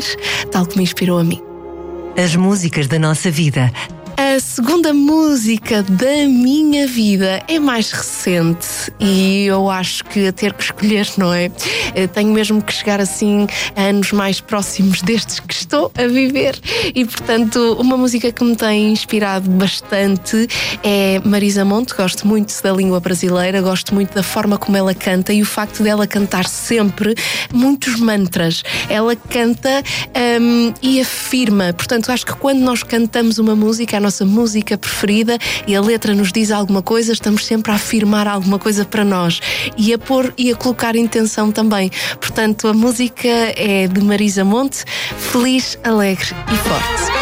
tal como me inspirou a mim. As músicas da nossa vida. A segunda música da minha vida é mais recente e eu acho que a ter que escolher, não é? Tenho mesmo que chegar assim a anos mais próximos destes que estou a viver e, portanto, uma música que me tem inspirado bastante é Marisa Monte. Gosto muito da língua brasileira, gosto muito da forma como ela canta e o facto dela cantar sempre muitos mantras. Ela canta e afirma, portanto, acho que quando nós cantamos uma música, a nossa música preferida, e a letra nos diz alguma coisa, estamos sempre a afirmar alguma coisa para nós e a pôr e a colocar intenção também. Portanto, a música é de Marisa Monte, Feliz, Alegre e Forte.